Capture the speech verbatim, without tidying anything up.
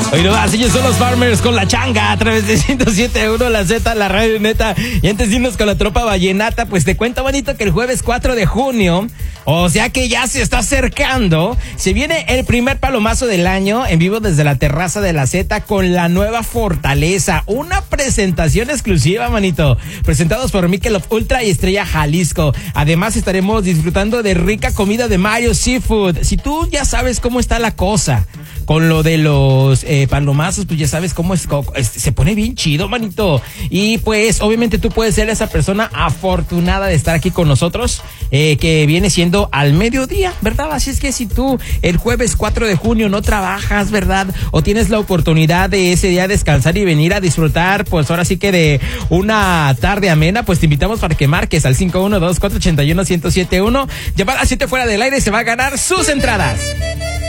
Hoy no más, ellos son los Farmers con la changa a través de ciento siete punto uno, la Z, la radio neta. Y antes de irnos con la tropa vallenata, pues te cuento, bonito, que el jueves cuatro de junio, o sea que ya se está acercando, se viene el primer palomazo del año en vivo desde la terraza de la Z con la nueva Fortaleza. Una presentación exclusiva, manito. Presentados por Michelob Ultra y Estrella Jalisco. Además estaremos disfrutando de rica comida de Mario Seafood. Si tú ya sabes cómo está la cosa con lo de los eh, palomazos, pues ya sabes cómo es, es, se pone bien chido, manito. Y pues obviamente tú puedes ser esa persona afortunada de estar aquí con nosotros, eh, que viene siendo al mediodía, ¿verdad? Así es que si tú el jueves cuatro de junio no trabajas, ¿verdad? O tienes la oportunidad de ese día descansar y venir a disfrutar, pues ahora sí que de una tarde amena, pues te invitamos para que marques al cinco uno dos, cuatro ocho uno, uno cero siete uno. Llamar a siete fuera del aire, se va a ganar sus entradas.